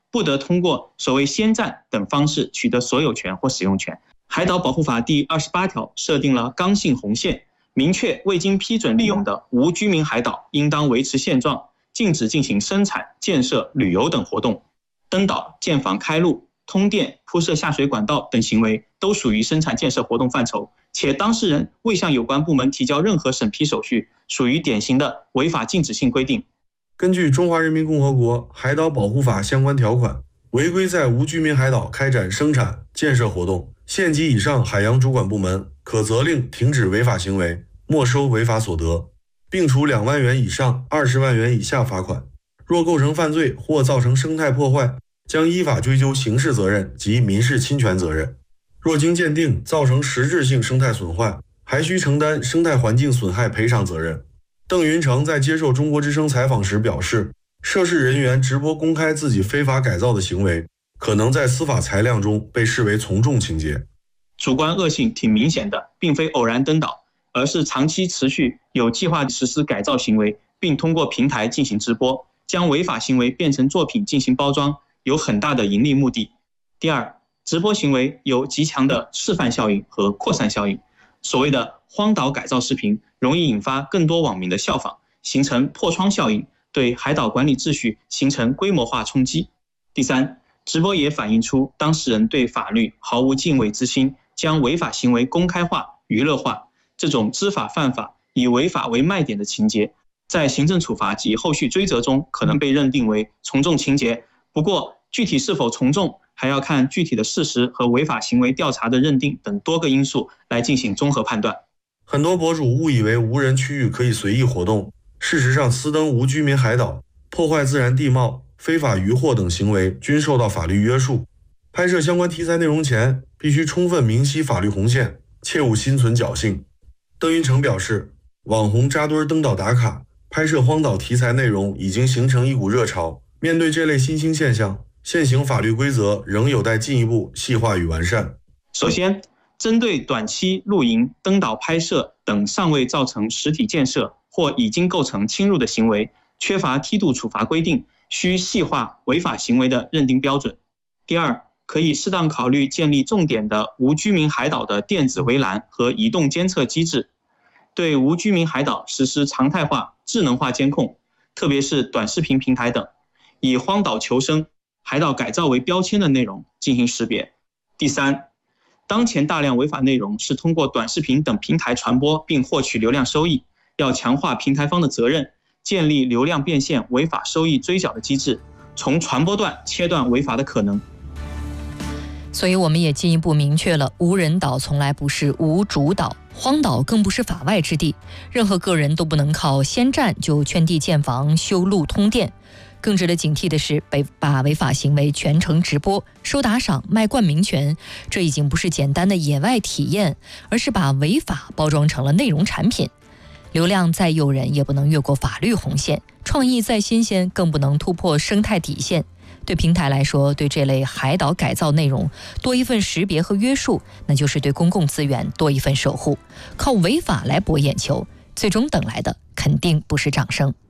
不得通过所谓先占等方式取得所有权或使用权。海岛保护法第28条设定了刚性红线，明确未经批准利用的无居民海岛应当维持现状，禁止进行生产、建设、旅游等活动。登岛、建房、开路、通电、铺设下水管道等行为都属于生产建设活动范畴，且当事人未向有关部门提交任何审批手续，属于典型的违法禁止性规定。 根据《中华人民共和国海岛保护法》相关条款，违规在无居民海岛开展生产、建设活动，县级以上海洋主管部门可责令停止违法行为，没收违法所得，并处2万元以上20万元以下罚款。若构成犯罪或造成生态破坏，将依法追究刑事责任及民事侵权责任。若经鉴定造成实质性生态损坏，还需承担生态环境损害赔偿责任。邓云成在接受中国之声采访时表示，涉事人员直播公开自己非法改造的行为，可能在司法裁量中被视为从重情节。 主观恶性挺明显的，并非偶然登岛，而是长期持续有计划实施改造行为，并通过平台进行直播，将违法行为变成作品进行包装，有很大的盈利目的。第二，直播行为有极强的示范效应和扩散效应。所谓的荒岛改造视频容易引发更多网民的效仿，形成破窗效应，对海岛管理秩序形成规模化冲击。第三，直播也反映出当事人对法律毫无敬畏之心，将违法行为公开化、娱乐化，这种知法犯法、以违法为卖点的情节，在行政处罚及后续追责中可能被认定为从重情节。不过，具体是否从重，还要看具体的事实和违法行为调查的认定等多个因素来进行综合判断。 很多博主误以为无人区域可以随意活动，事实上私登无居民海岛、破坏自然地貌、非法渔获等行为均受到法律约束。拍摄相关题材内容前，必须充分明晰法律红线，切勿心存侥幸。邓云成表示，网红扎堆登岛打卡、拍摄荒岛题材内容已经形成一股热潮。面对这类新兴现象，现行法律规则仍有待进一步细化与完善。 首先，针对短期露营、登岛拍摄等尚未造成实体建设或已经构成侵入的行为，缺乏梯度处罚规定，需细化违法行为的认定标准。第二，可以适当考虑建立重点的无居民海岛的电子围栏和移动监测机制，对无居民海岛实施常态化、智能化监控，特别是短视频平台等，以荒岛求生、海岛改造为标签的内容进行识别。第三，当前大量违法内容是通过短视频等平台传播并获取流量收益，要强化平台方的责任，建立流量变现、违法收益追缴的机制，从传播段切断违法的可能。 所以我们也进一步明确了，无人岛从来不是无主岛，荒岛更不是法外之地，任何个人都不能靠先占就圈地建房、修路通电。更值得警惕的是，把违法行为全程直播、收打赏、卖冠名权，这已经不是简单的野外体验，而是把违法包装成了内容产品。流量再诱人，也不能越过法律红线；创意再新鲜，更不能突破生态底线。对平台来说，对这类海岛改造内容多一份识别和约束，那就是对公共资源多一份守护。靠违法来博眼球，最终等来的肯定不是掌声。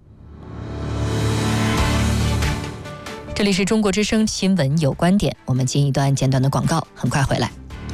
这里是中国之声新闻有观点，我们进一段简短的广告，很快回来。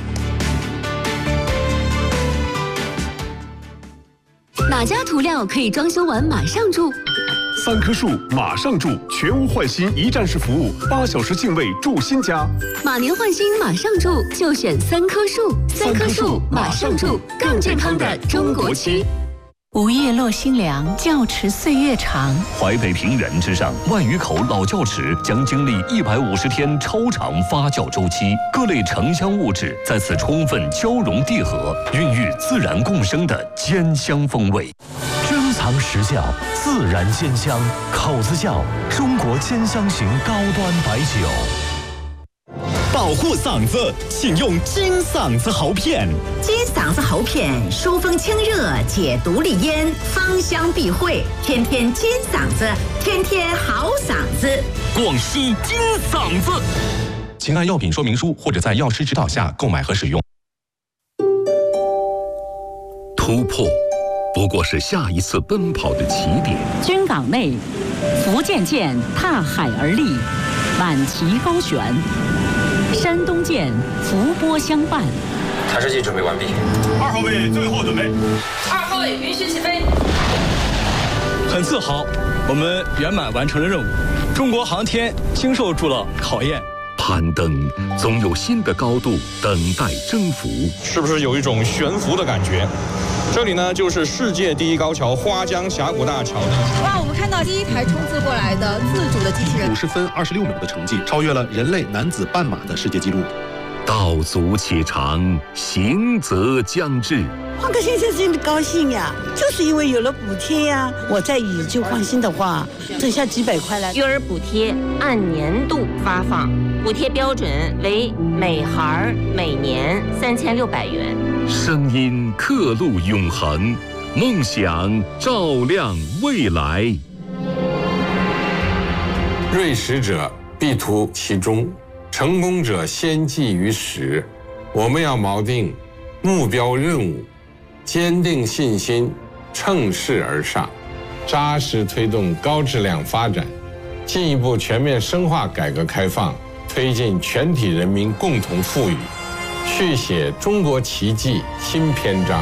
哪家涂料可以装修完马上住 ？3棵树马上住，全屋换新一站式服务，8小时净位住新家。 马年换新马上住，就选3棵树。3棵树马上住，更健康的中国漆。 午夜落新凉，窖池岁月长。 淮北平原之上，万余口老窖池将经历150天超长发酵周期，各类城乡物质在此充分交融递合，孕育自然共生的坚香风味。珍藏实窖，自然坚香。口子窖，中国坚香型高端白酒。 保护嗓子，请用金嗓子喉片。 金嗓子喉片疏风清热，解毒利咽，芳香避秽，天天金嗓子，天天好嗓子。 广西金嗓子。 请按药品说明书或者在药师指导下购买和使用。 突破不过是下一次奔跑的起点。 军港内，福建舰踏海而立。 满旗高悬，山东舰伏波相伴。 探视器准备完毕 ，2号位最后准备 ，2号位允许起飞。 很自豪，我们圆满完成了任务，中国航天经受住了考验。 攀登总有新的高度等待征服， 是不是有一种悬浮的感觉？这里呢，就是世界第一高桥花江峡谷大桥。 哇，我们看到第一台冲刺过来的自主的机器人 ，50分26秒的成绩，超越了人类男子半马的世界纪录。 道阻且长，行则将至。 换个先生真的高兴呀，就是因为有了补贴呀。我在以旧换新的话，挣下几百块来。 育儿补贴按年度发放，补贴标准为每孩每年3600元。 声音刻录永恒，梦想照亮未来。 锐识者必图其中，成功者先记于始。我们要锚定目标任务，坚定信心，乘势而上，扎实推动高质量发展，进一步全面深化改革开放，推进全体人民共同富裕，续写中国奇迹新篇章。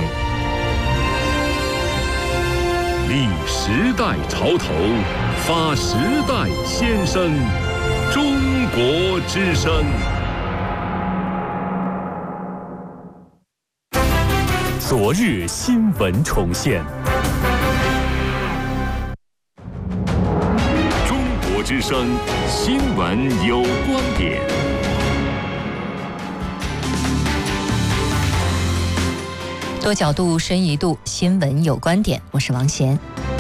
立时代潮头，发时代先声，中国之声。 昨日新闻重现，中国之声新闻有观点。 多角度，深一度，新闻有观点。我是王贤。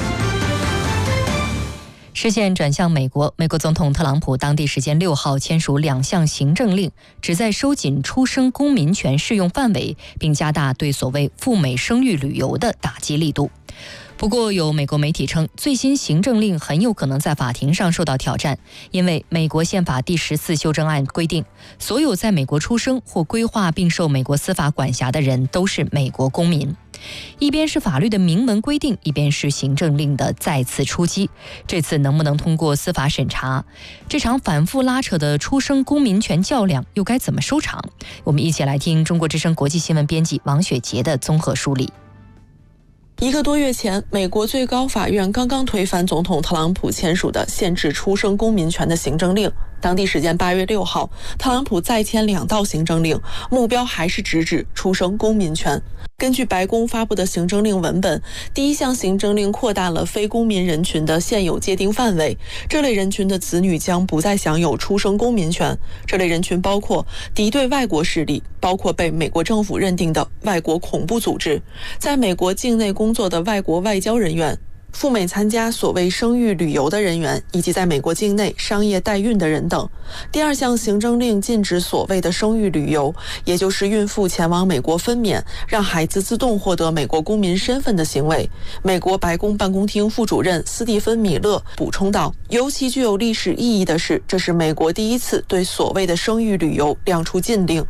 视线转向美国，美国总统特朗普当地时间6号签署2项行政令，旨在收紧出生公民权适用范围，并加大对所谓赴美生育旅游的打击力度。不过，有美国媒体称，最新行政令很有可能在法庭上受到挑战，因为美国宪法第14修正案规定，所有在美国出生或规划并受美国司法管辖的人都是美国公民。一边是法律的明文规定，一边是行政令的再次出击，这次能不能通过司法审查？这场反复拉扯的出生公民权较量又该怎么收场？我们一起来听中国之声国际新闻编辑王雪杰的综合梳理。 1个多月前，美国最高法院刚刚推翻总统特朗普签署的限制出生公民权的行政令。当地时间8月6号，特朗普再签2道行政令，目标还是直指出生公民权。根据白宫发布的行政令文本，第一项行政令扩大了非公民人群的现有界定范围，这类人群的子女将不再享有出生公民权。这类人群包括敌对外国势力，包括被美国政府认定的外国恐怖组织，在美国境内工作的外国外交人员，赴美参加所谓生育旅游的人员，以及在美国境内商业代孕的人等。第2项行政令禁止所谓的生育旅游，也就是孕妇前往美国分娩，让孩子自动获得美国公民身份的行为。美国白宫办公厅副主任斯蒂芬·米勒补充道，尤其具有历史意义的是，这是美国第一次对所谓的生育旅游亮出禁令。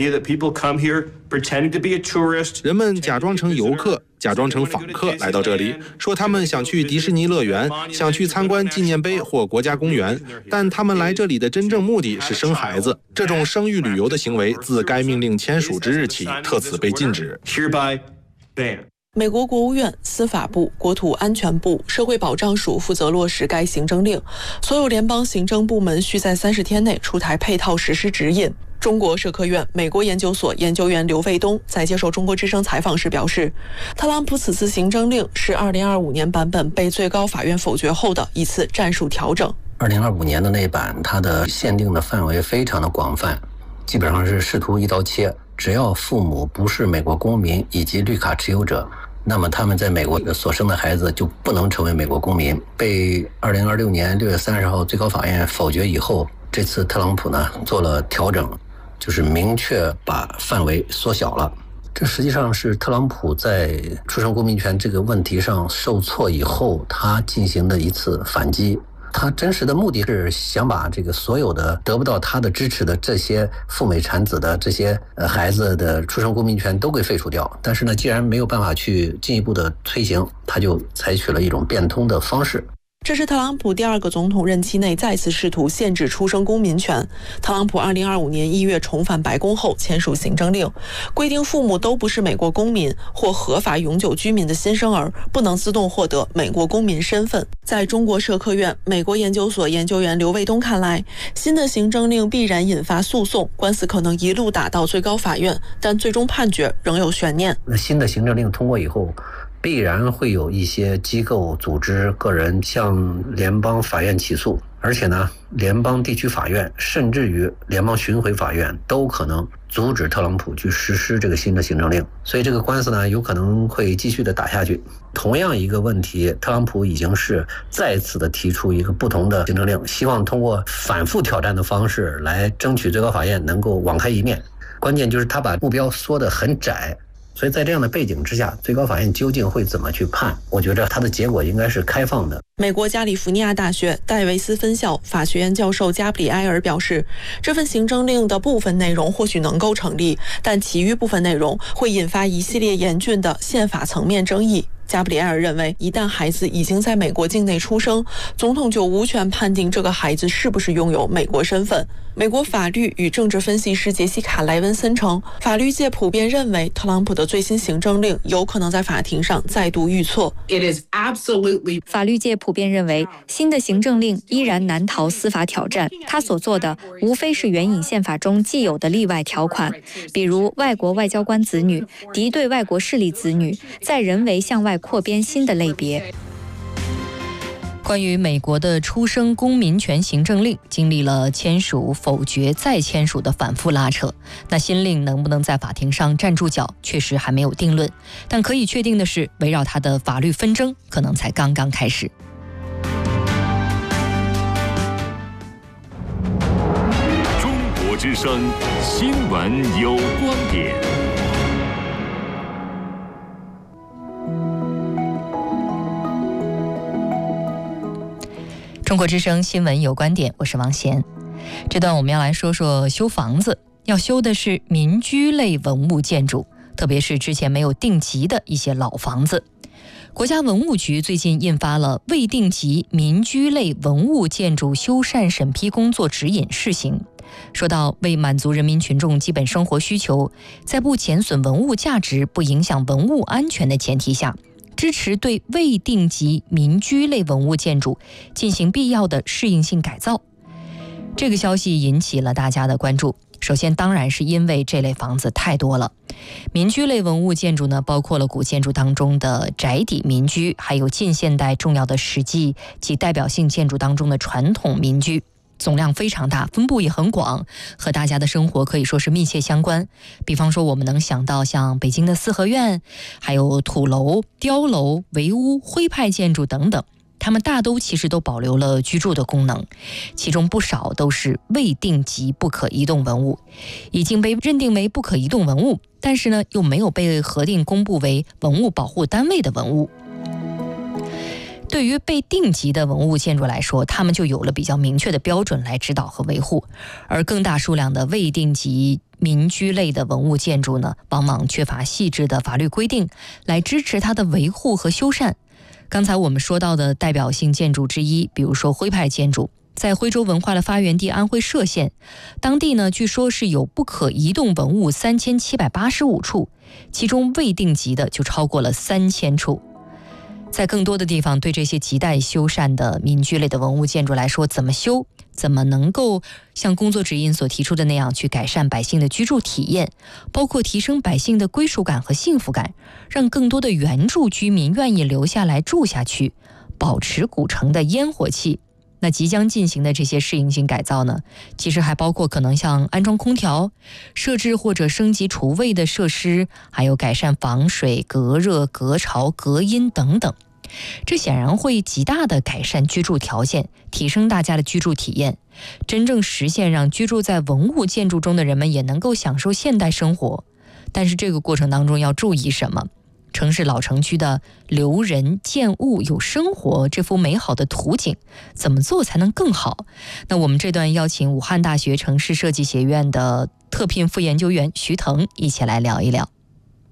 人们假装成游客，假装成访客来到这里，说他们想去迪士尼乐园，想去参观纪念碑或国家公园，但他们来这里的真正目的是生孩子。这种生育旅游的行为自该命令签署之日起特此被禁止。 美国国务院、司法部、国土安全部、社会保障署负责落实该行政令，所有联邦行政部门需在30天内出台配套实施指引。中国社科院美国研究所研究员刘卫东在接受中国之声采访时表示，特朗普此次行政令是2025年版本被最高法院否决后的一次战术调整。 2025年的那版，它的限定的范围非常的广泛，基本上是试图一刀切，只要父母不是美国公民以及绿卡持有者，那么他们在美国所生的孩子就不能成为美国公民。被2026年6月30号最高法院否决以后，这次特朗普呢做了调整，就是明确把范围缩小了。这实际上是特朗普在出生公民权这个问题上受挫以后，他进行的一次反击。他真实的目的是想把这个所有的得不到他的支持的这些赴美产子的这些孩子的出生公民权都给废除掉。但是呢，既然没有办法去进一步的推行，他就采取了一种变通的方式。 这是特朗普第2个总统任期内再次试图限制出生公民权。特朗普2025年1月重返白宫后签署行政令，规定父母都不是美国公民或合法永久居民的新生儿不能自动获得美国公民身份。在中国社科院美国研究所研究员刘卫东看来，新的行政令必然引发诉讼，官司可能一路打到最高法院，但最终判决仍有悬念。 新的行政令通过以后，必然会有一些机构、组织、个人向联邦法院起诉，而且呢，联邦地区法院甚至于联邦巡回法院都可能阻止特朗普去实施这个新的行政令，所以这个官司呢，有可能会继续的打下去。同样一个问题，特朗普已经是再次的提出一个不同的行政令，希望通过反复挑战的方式来争取最高法院能够网开一面。关键就是他把目标缩得很窄。所以在这样的背景之下，最高法院究竟会怎么去判？我觉得它的结果应该是开放的。 美国加利福尼亚大学戴维斯分校法学院教授加布里埃尔表示，这份行政令的部分内容或许能够成立，但其余部分内容会引发一系列严峻的宪法层面争议。加布里埃尔认为，一旦孩子已经在美国境内出生，总统就无权判定这个孩子是不是拥有美国身份。美国法律与政治分析师杰西卡·莱文森称，法律界普遍认为特朗普的最新行政令有可能在法庭上再度遇挫。 法律界普遍认为，新的行政令依然难逃司法挑战。他所做的无非是援引宪法中既有的例外条款，比如外国外交官子女、敌对外国势力子女，再人为向外扩编新的类别。 关于美国的出生公民权行政令，经历了签署、否决、再签署的反复拉扯，那新令能不能在法庭上站住脚，确实还没有定论。但可以确定的是，围绕它的法律纷争可能才刚刚开始。 中国之声，新闻有观点。 中国之声新闻有观点，我是王贤。这段我们要来说说修房子，要修的是民居类文物建筑，特别是之前没有定级的一些老房子。国家文物局最近印发了未定级民居类文物建筑修缮审批工作指引试行，说到为满足人民群众基本生活需求，在不减损文物价值、不影响文物安全的前提下，支持对未定级民居类文物建筑进行必要的适应性改造。这个消息引起了大家的关注。首先当然是因为这类房子太多了。民居类文物建筑呢，包括了古建筑当中的宅邸民居，还有近现代重要的史迹及代表性建筑当中的传统民居，总量非常大，分布也很广，和大家的生活可以说是密切相关。比方说我们能想到像北京的四合院，还有土楼、碉楼、围屋、徽派建筑等等，它们大都其实都保留了居住的功能，其中不少都是未定级不可移动文物，已经被认定为不可移动文物，但是呢又没有被核定公布为文物保护单位的文物。对于被定级的文物建筑来说，它们就有了比较明确的标准来指导和维护，而更大数量的未定级民居类的文物建筑呢，往往缺乏细致的法律规定来支持它的维护和修缮。刚才我们说到的代表性建筑之一，比如说徽派建筑，在徽州文化的发源地安徽歙县，当地呢据说是有不可移动文物3785处，其中未定级的就超过了3000处。在更多的地方，对这些亟待修缮的民居类的文物建筑来说，怎么修，怎么能够像工作指引所提出的那样去改善百姓的居住体验，包括提升百姓的归属感和幸福感，让更多的原住居民愿意留下来住下去，保持古城的烟火气。那即将进行的这些适应性改造呢，其实还包括可能像安装空调、设置或者升级厨卫的设施，还有改善防水、隔热、隔潮、隔音等等。这显然会极大的改善居住条件，提升大家的居住体验，真正实现让居住在文物建筑中的人们也能够享受现代生活。但是这个过程当中要注意什么？城市老城区的留人建物有生活这幅美好的图景，怎么做才能更好？那我们这段邀请武汉大学城市设计学院的特聘副研究员徐腾一起来聊一聊。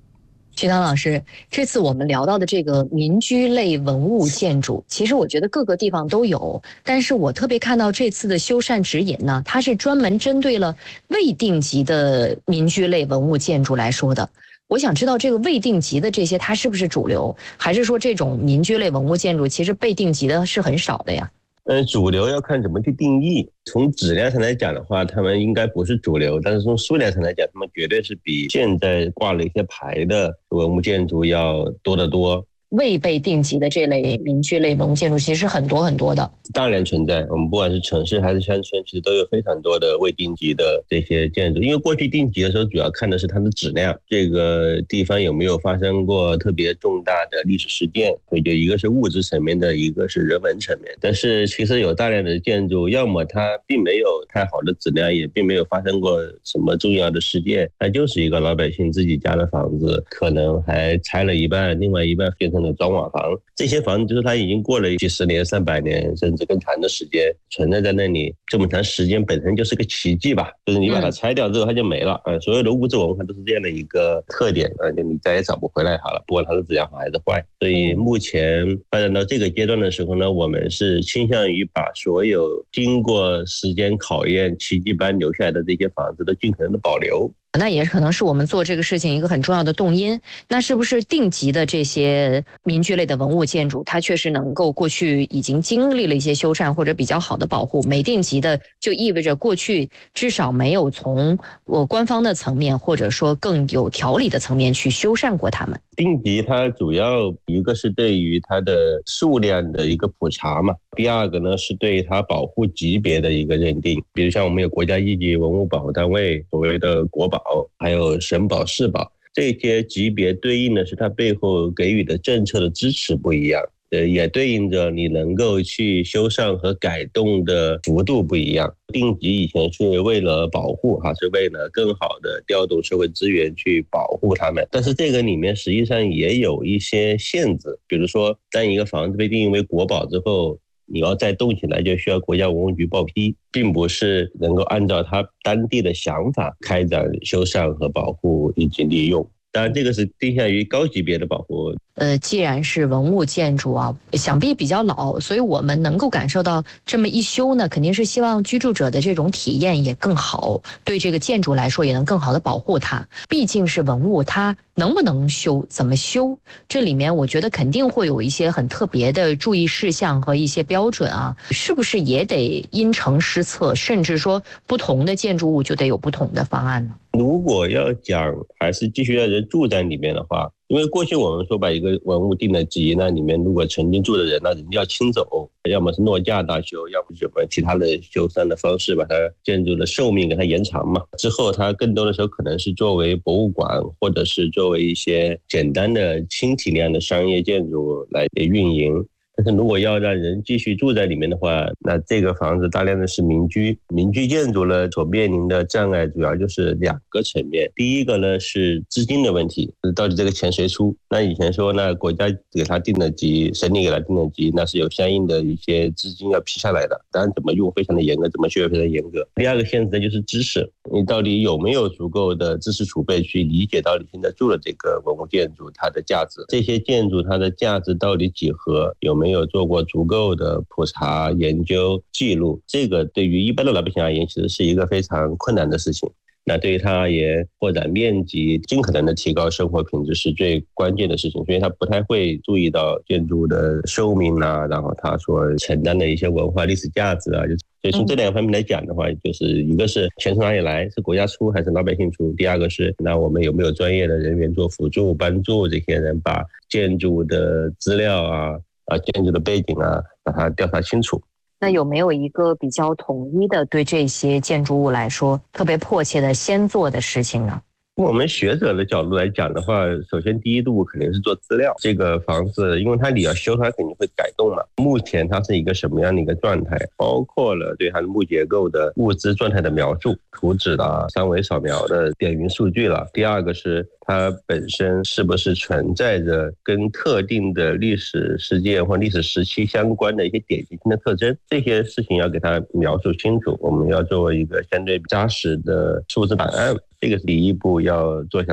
徐涛老师，这次我们聊到的这个民居类文物建筑，其实我觉得各个地方都有，但是我特别看到这次的修缮指引呢，它是专门针对了未定级的民居类文物建筑来说的。我想知道这个未定级的这些它是不是主流，还是说这种民居类文物建筑其实被定级的是很少的呀？ 主流要看怎么去定义。从质量上来讲的话，他们应该不是主流，但是从数量上来讲，他们绝对是比现在挂了一些牌的文物建筑要多得多。 未被定级的这类民居类文物建筑其实很多很多的， 大量存在。我们不管是城市还是乡村，其实都有非常多的未定级的这些建筑。因为过去定级的时候，主要看的是它的质量，这个地方有没有发生过特别重大的历史事件，所以就一个是物质层面的，一个是人文层面。但是其实有大量的建筑，要么它并没有太好的质量，也并没有发生过什么重要的事件，它就是一个老百姓自己家的房子，可能还拆了一半，另外一半变成砖瓦房。这些房子就是它已经过了几十年、300年甚至更长的时间存在在那里，这么长时间本身就是个奇迹吧，就是你把它拆掉之后它就没了。所有的物质文化都是这样的一个特点，就你再也找不回来好了，不管它是质量好还是坏。所以目前发展到这个阶段的时候呢，我们是倾向于把所有经过时间考验奇迹般留下来的这些房子都尽可能的保留。 那也可能是我们做这个事情一个很重要的动因。那是不是定级的这些民居类的文物建筑，它确实能够过去已经经历了一些修缮或者比较好的保护？没定级的就意味着过去至少没有从官方的层面或者说更有条理的层面去修缮过它们。 定级它主要一个是对于它的数量的一个普查嘛，第二个呢是对它保护级别的一个认定。比如像我们有国家一级文物保护单位，所谓的国保，还有省保、市保，这些级别对应的是它背后给予的政策的支持不一样，也对应着你能够去修缮和改动的幅度不一样。定级以前是为了保护，是为了更好的调动社会资源去保护它们，但是这个里面实际上也有一些限制。比如说当一个房子被定义为国保之后，你要再动起来就需要国家文物局报批，并不是能够按照它当地的想法开展修缮和保护以及利用。当然这个是定向于高级别的保护。 既然是文物建筑啊，想必比较老，所以我们能够感受到这么一修呢，肯定是希望居住者的这种体验也更好，对这个建筑来说也能更好的保护它。毕竟是文物，它能不能修，怎么修，这里面我觉得肯定会有一些很特别的注意事项和一些标准啊，是不是也得因城施策，甚至说不同的建筑物就得有不同的方案呢？ 如果要讲还是继续让人住在里面的话，因为过去我们说把一个文物定了级，那里面如果曾经住的人，那人要清走，要么是落架大修，要么什么其他的修缮的方式把它建筑的寿命给它延长嘛。之后它更多的时候可能是作为博物馆，或者是作为一些简单的轻体量的商业建筑来运营。但是如果要让人继续住在里面的话，那这个房子大量的是民居。民居建筑呢所面临的障碍主要就是2个层面。第一个呢是资金的问题，到底这个钱谁出？那以前说那国家给他定了级，省里给他定了级，那是有相应的一些资金要批下来的，当然怎么用非常的严格，怎么修也非常严格。第二个限制呢就是知识，你到底有没有足够的知识储备去理解到你现在住的这个文物建筑它的价值，这些建筑它的价值到底几何，有没有做过足够的普查、研究、记录，这个对于一般的老百姓而言其实是一个非常困难的事情。那对于他而言，扩展面积，尽可能的提高生活品质是最关键的事情，所以他不太会注意到建筑的寿命啊，然后他所承担的一些文化历史价值啊。所以从这2个方面来讲的话，就是一个是钱从哪里来，是国家出还是老百姓出，第二个是那我们有没有专业的人员做辅助，帮助这些人把建筑的资料啊建筑的背景啊把它调查清楚。 那有没有一个比较统一的对这些建筑物来说特别迫切的先做的事情呢？ 从我们学者的角度来讲的话，首先第一步肯定是做资料。这个房子因为它你要修它肯定会改动嘛，目前它是一个什么样的一个状态，包括了对它的木结构的物质状态的描述，图纸啦、3维扫描的点云数据啦。第二个是它本身是不是存在着跟特定的历史事件或历史时期相关的一些典型性的特征，这些事情要给它描述清楚，我们要做一个相对扎实的数字档案，这个是第一步要做下来的。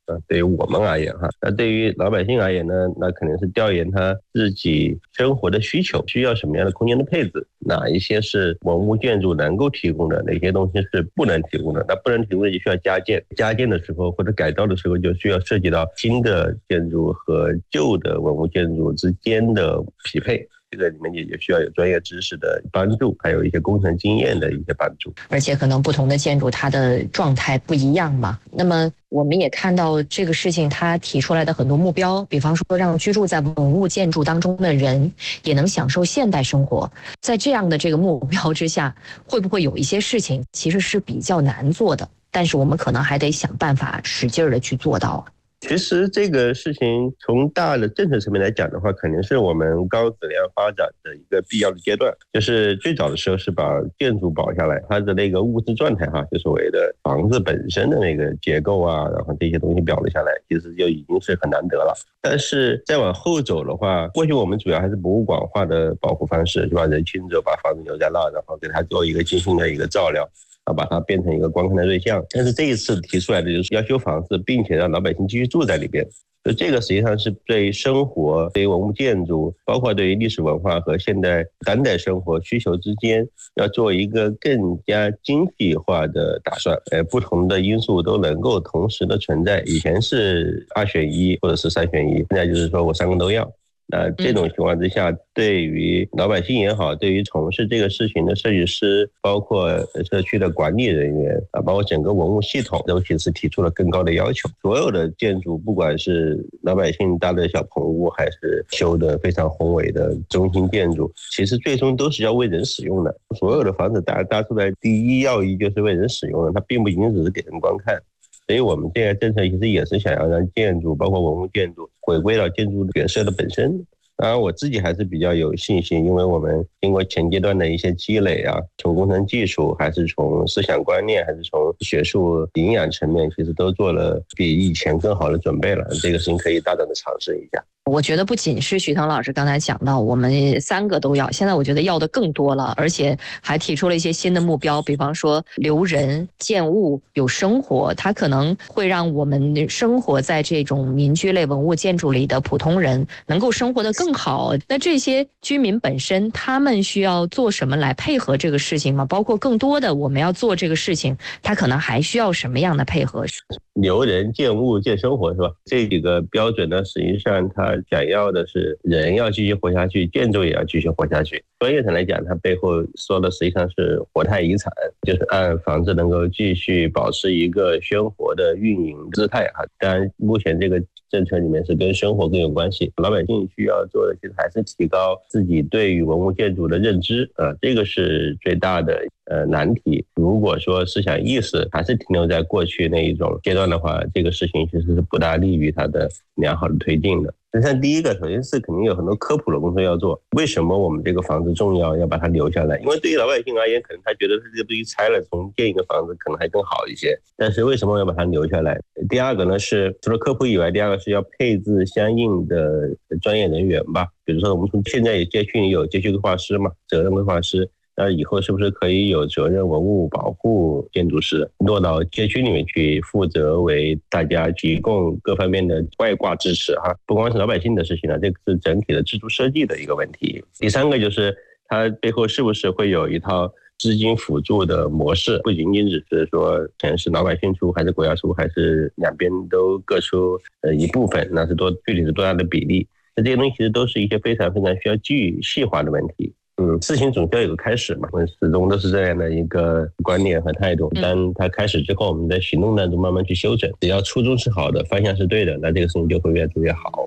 对于我们而言那对于老百姓而言呢，那肯定是调研他自己生活的需求，需要什么样的空间的配置，哪一些是文物建筑能够提供的，哪些东西是不能提供的。那不能提供的就需要加建，加建的时候或者改造的时候就需要涉及到新的建筑和旧的文物建筑之间的匹配，这个里面也需要有专业知识的帮助，还有一些工程经验的一些帮助。 而且可能不同的建筑它的状态不一样嘛。那么我们也看到这个事情它提出来的很多目标，比方说让居住在文物建筑当中的人也能享受现代生活。在这样的这个目标之下，会不会有一些事情其实是比较难做的，但是我们可能还得想办法使劲的去做到。 其实这个事情从大的政策层面来讲的话，肯定是我们高质量发展的一个必要的阶段。就是最早的时候是把建筑保下来，它的那个物质状态就所谓的房子本身的那个结构然后这些东西保留下来，其实就已经是很难得了。但是再往后走的话，过去我们主要还是博物馆化的保护方式，就把人亲走，把房子留在那，然后给它做一个精心的一个照料，把它变成一个观看的对象。但是这一次提出来的就是要修房子，并且让老百姓继续住在里边。所以这个实际上是对生活、对于文物建筑，包括对于历史文化和现代当代生活需求之间，要做一个更加精细化的打算。不同的因素都能够同时的存在。以前是2选1或者是3选1，现在就是说我3个都要。那这种情况之下，对于老百姓也好，对于从事这个事情的设计师，包括社区的管理人员包括整个文物系统，都其实提出了更高的要求。所有的建筑，不管是老百姓搭的小棚屋，还是修的非常宏伟的中心建筑，其实最终都是要为人使用的。所有的房子搭出来，第一要义就是为人使用的，它并不仅仅只是给人观看。所以我们这个政策其实也是想要让建筑，包括文物建筑，回归到建筑角色的本身。当然我自己还是比较有信心，因为我们经过前阶段的一些积累从工程技术，还是从思想观念，还是从学术营养层面，其实都做了比以前更好的准备了。这个事情可以大胆的尝试一下。 我觉得不仅是徐腾老师刚才讲到我们3个都要，现在我觉得要的更多了，而且还提出了一些新的目标，比方说留人、建物、有生活，它可能会让我们生活在这种民居类文物建筑里的普通人能够生活得更好。那这些居民本身他们需要做什么来配合这个事情吗？包括更多的我们要做这个事情，他可能还需要什么样的配合？ 留人、建物、建生活，是吧？这几个标准呢，实际上它想要的是人要继续活下去，建筑也要继续活下去。专业上来讲，它背后说的实际上是活态遗产，就是按房子能够继续保持一个鲜活的运营姿态当然目前这个政策里面是跟生活更有关系。老百姓需要做的其实还是提高自己对于文物建筑的认知这个是最大的难题。如果说思想意识还是停留在过去那一种阶段的话，这个事情其实是不大利于它的良好的推进的。像第一个，首先是肯定有很多科普的工作要做。为什么我们这个房子重要，要把它留下来？因为对于老百姓而言，可能他觉得这个东西拆了重建一个房子可能还更好一些，但是为什么要把它留下来？第二个呢，是除了科普以外，第二个是要配置相应的专业人员吧。比如说我们从现在街区里有街区规划师嘛，责任规划师，那以后是不是可以有责任文物保护建筑师落到街区里面去，负责为大家提供各方面的外挂支持不光是老百姓的事情这个是整体的制度设计的一个问题。第三个就是它背后是不是会有一套资金辅助的模式，不仅仅只是说全是老百姓出，还是国家出，还是两边都各出一部分，那是具体是多大的比例？这些东西其实都是一些非常非常需要具细化的问题。事情总是要有个开始嘛，我们始终都是这样的一个观念和态度。当它开始之后，我们在行动当中慢慢去修整。只要初衷是好的，方向是对的，那这个事情就会越做越好。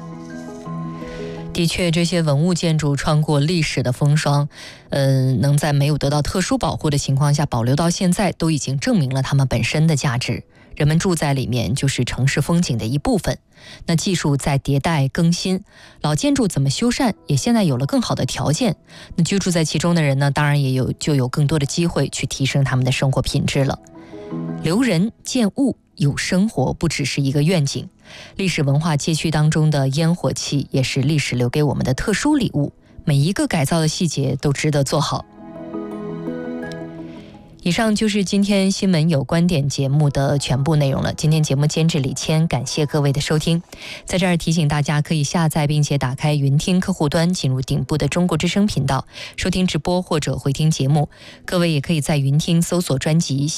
的确，这些文物建筑穿过历史的风霜，能在没有得到特殊保护的情况下保留到现在，都已经证明了它们本身的价值。人们住在里面就是城市风景的一部分。那技术在迭代更新，老建筑怎么修缮也现在有了更好的条件。那居住在其中的人呢，当然就有更多的机会去提升他们的生活品质了。留人建物有生活不只是一个愿景，历史文化街区当中的烟火气也是历史留给我们的特殊礼物，每一个改造的细节都值得做好。 以上就是今天新闻有观点节目的全部内容了。今天节目监制李谦，感谢各位的收听。在这儿提醒大家，可以下载并且打开云听客户端，进入顶部的中国之声频道，收听直播或者回听节目。各位也可以在云听搜索专辑